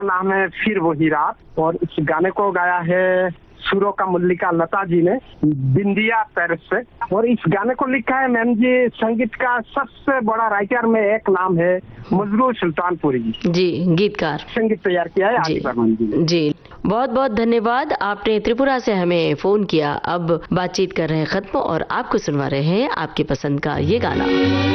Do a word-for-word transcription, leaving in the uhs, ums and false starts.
नाम है फिर वही रात, और इस गाने को गाया है सुरों का मल्लिका लता जी ने बिंदिया पेरिस से। और इस गाने को लिखा है मैम जी, संगीत का सबसे बड़ा राइटर में एक नाम है मजरू सुल्तानपुरी जी। जी, गीतकार। संगीत तैयार किया है जी आदि बर्मन जी ने। जी, बहुत बहुत धन्यवाद। आपने त्रिपुरा से हमें फोन किया। अब बातचीत कर रहे हैं खत्म और आपको सुनवा रहे हैं आपकी पसंद का ये गाना।